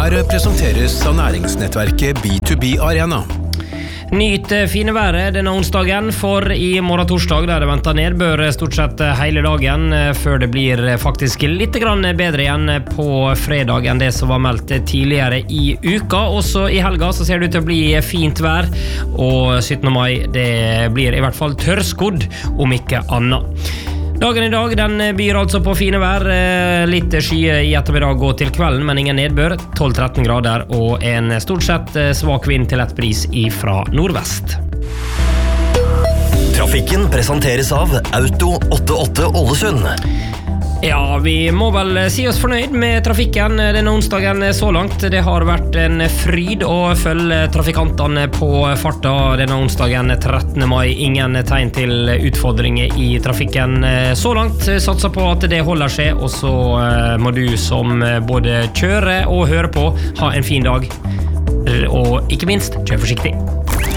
Her presenteres av næringsnettverket B2B Arena. Nyt fine været denne onsdagen, for i morgen torsdag der det venter nedbør stort sett hele dagen, før det blir faktisk litt grann bedre igjen på fredag enn det som var meldt tidligere i uka. Også i helga så ser det ut til å bli fint vær, og 17. mai det blir i hvert fall tørrskodd om ikke annet. Dagen i dag den byr altså på fine vær, litt skye i ettermiddag og til kvelden, men ingen nedbør, 12-13 grader og en stort sett svak vind til lett bris fra nordvest. Trafikken presenteres av Auto 88 Ålesund. Ja, vi må vel si oss fornøyd med trafikken denne onsdagen så langt. Det har vært en fryd å følge trafikantene på farta denne onsdagen 13. mai. Ingen tegn til utfordringer i trafikken så langt. Satser på at det holder seg, og så må du som både kjører og hører på ha en fin dag. Og ikke minst, kjør forsiktig.